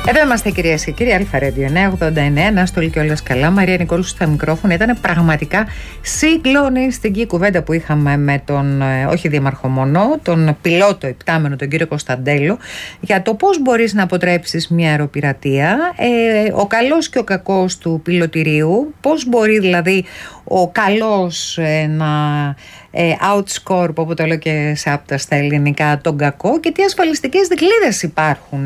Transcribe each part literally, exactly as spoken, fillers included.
Εδώ είμαστε, κυρίες και κύριοι. Αλφα Radio εννιακόσια ογδόντα εννέα. Ανάστολη και όλας καλά. Μαρία Νικόλου στα μικρόφωνα. Ήταν πραγματικά συγκλονιστική κουβέντα που είχαμε με τον, όχι δήμαρχο μόνο, τον πιλότο υπτάμενο, τον κύριο Κωνσταντέλο, για το πώς μπορείς να αποτρέψεις μια αεροπειρατεία, ε, ο καλός και ο κακός του πιλωτηρίου, πώς μπορεί δηλαδή ο καλός ε, να ε, outscore, που το λέω και σε άπτα στα ελληνικά, τον κακό, και τι ασφαλιστικές δικλείδες υπάρχουν.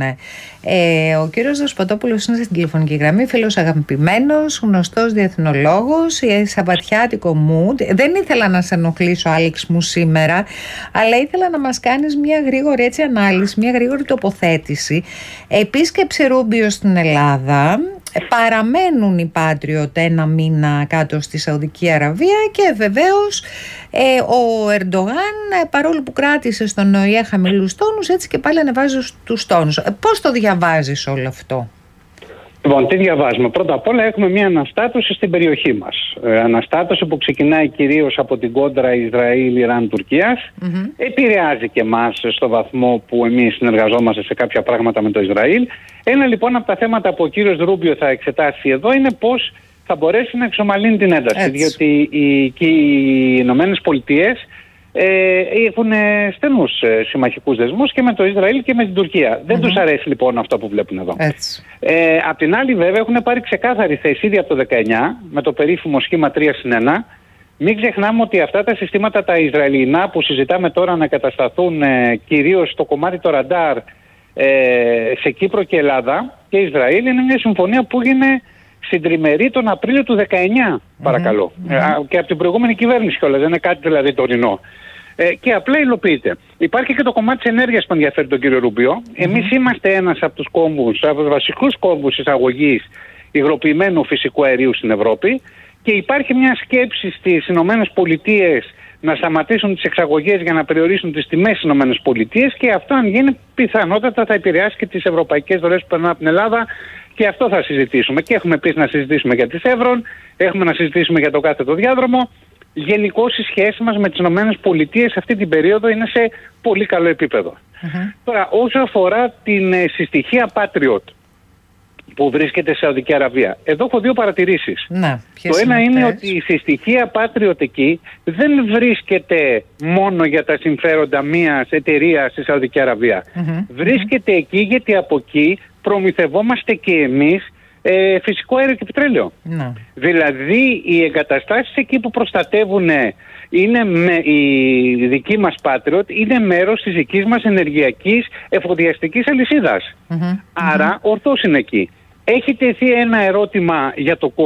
Ε, ο κύριος Δοσποτόπουλος είναι στην τηλεφωνική γραμμή, φίλος αγαπημένος, γνωστός διεθνολόγος, σαββατιάτικο mood. Δεν ήθελα να σε ενοχλήσω, Άλεξ μου, σήμερα, αλλά ήθελα να μας κάνεις μια γρήγορη έτσι ανάλυση, μια γρήγορη τοποθέτηση. Επίσκεψη Ρούμπιο στην Ελλάδα. Παραμένουν οι Patriot ένα μήνα κάτω στη Σαουδική Αραβία και βεβαίως ε, ο Ερντογάν, παρόλο που κράτησε στον ΟΗΕ χαμηλούς τόνους, έτσι και πάλι ανεβάζει τους τόνους. Ε, πώς το διαβάζεις όλο αυτό? Λοιπόν, τι διαβάζουμε? Πρώτα απ' όλα έχουμε μια αναστάτωση στην περιοχή μας. Ε, αναστάτωση που ξεκινάει κυρίως από την κόντρα Ισραήλ, Ιράν, Τουρκίας. Mm-hmm. Επηρεάζει και εμάς στο βαθμό που εμείς συνεργαζόμαστε σε κάποια πράγματα με το Ισραήλ. Ένα λοιπόν από τα θέματα που ο κύριος Ρούμπιο θα εξετάσει εδώ είναι πώς θα μπορέσει να εξομαλύνει την ένταση. Έτσι. Διότι οι, και οι Ηνωμένες Πολιτείες Ε, έχουν στενούς ε, συμμαχικούς δεσμούς και με το Ισραήλ και με την Τουρκία. Mm-hmm. Δεν τους αρέσει λοιπόν αυτό που βλέπουν εδώ. Ε, απ' την άλλη, βέβαια, έχουν πάρει ξεκάθαρη θέση ήδη από το δεκαεννιά με το περίφημο σχήμα τρία συν ένα. Μην ξεχνάμε ότι αυτά τα συστήματα τα Ισραηλινά που συζητάμε τώρα να κατασταθούν ε, κυρίως στο κομμάτι το ραντάρ ε, σε Κύπρο και Ελλάδα και Ισραήλ, είναι μια συμφωνία που έγινε στην τριμερή τον Απρίλιο του δεκαεννιά, παρακαλώ. Mm-hmm. Ε, και από την προηγούμενη κυβέρνηση κιόλας, δεν είναι κάτι δηλαδή τωρινό. Ε, και απλά υλοποιείται. Υπάρχει και το κομμάτι της ενέργειας που ενδιαφέρει τον κύριο Ρούμπιο. Mm-hmm. Εμείς είμαστε ένας από τους κόμβους, από τους βασικούς κόμβους εισαγωγής υγροποιημένου φυσικού αερίου στην Ευρώπη και υπάρχει μια σκέψη στις Ηνωμένες Πολιτείες να σταματήσουν τις εξαγωγές για να περιορίσουν τις τιμές στις Ηνωμένες Πολιτείες και αυτό, αν γίνει, πιθανότατα θα επηρεάσει και τις ευρωπαϊκές δωρεές που περνάνε από την Ελλάδα και αυτό θα συζητήσουμε. Και έχουμε επίσης να συζητήσουμε για τις Εύρων, έχουμε να συζητήσουμε για το κάθετο διάδρομο. Γενικώς η σχέση μας με τις Ηνωμένες Πολιτείες αυτή την περίοδο είναι σε πολύ καλό επίπεδο. Mm-hmm. Τώρα, όσο αφορά την ε, συστοιχεία Patriot που βρίσκεται σε Σαουδική Αραβία, εδώ έχω δύο παρατηρήσεις. Να, το ένα είναι, είναι ότι η συστοιχεία Patriot εκεί δεν βρίσκεται μόνο για τα συμφέροντα μιας εταιρείας στη Σαουδική Αραβία. Mm-hmm. Βρίσκεται mm-hmm. εκεί γιατί από εκεί προμηθευόμαστε και εμείς Ε, φυσικό αέριο και πετρέλαιο. No. Δηλαδή οι εγκαταστάσεις εκεί που προστατεύουν είναι με, η δική μας Patriot είναι μέρος της δικής μας ενεργειακής εφοδιαστικής αλυσίδας. Mm-hmm. Άρα mm-hmm. ορθώς είναι εκεί. Έχει τεθεί ένα ερώτημα για το